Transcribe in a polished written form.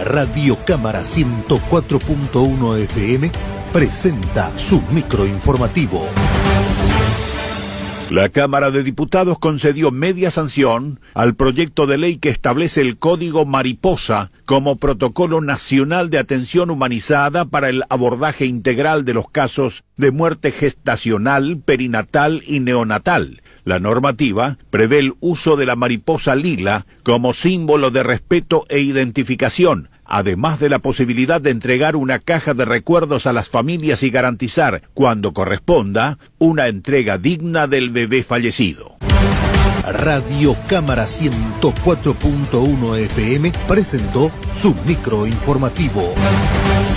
Radio Cámara 104.1 FM presenta su microinformativo. La Cámara de Diputados concedió media sanción al proyecto de ley que establece el Código Mariposa como protocolo nacional de atención humanizada para el abordaje integral de los casos de muerte gestacional, perinatal y neonatal. La normativa prevé el uso de la mariposa lila como símbolo de respeto e identificación, además de la posibilidad de entregar una caja de recuerdos a las familias y garantizar, cuando corresponda, una entrega digna del bebé fallecido. Radio Cámara 104.1 FM presentó su microinformativo.